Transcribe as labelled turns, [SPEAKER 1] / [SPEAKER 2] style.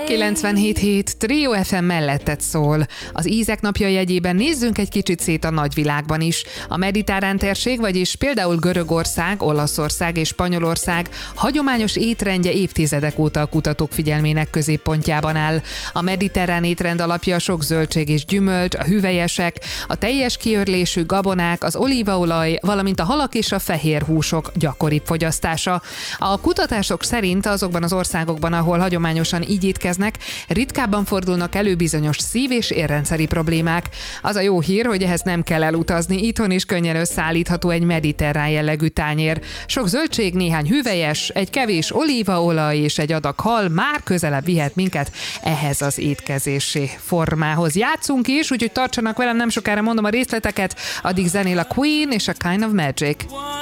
[SPEAKER 1] 97.7 Trio FM melletted szól. Az ízek napja jegyében nézzünk egy kicsit szét a nagyvilágban is. A mediterrán térség, vagyis például Görögország, Olaszország és Spanyolország hagyományos étrendje évtizedek óta a kutatók figyelmének középpontjában áll. A mediterrán étrend alapja a sok zöldség és gyümölcs, a hüvelyesek, a teljes kiörlésű gabonák, az olívaolaj, valamint a halak és a fehér húsok gyakoribb fogyasztása. A kutatások szerint azokban az országokban, ahol hagyományosan így étkeznek, ritkábban fordulnak elő bizonyos szív- és érrendszeri problémák. Az a jó hír, hogy ehhez nem kell elutazni, itthon is könnyen összeállítható egy mediterrán jellegű tányér. Sok zöldség, néhány hüvelyes, egy kevés olívaolaj és egy adag hal már közelebb vihet minket ehhez az étkezési formához. Játszunk is, úgyhogy tartsanak velem, nem sokára mondom a részleteket, addig zenél a Queen és a Kind of Magic.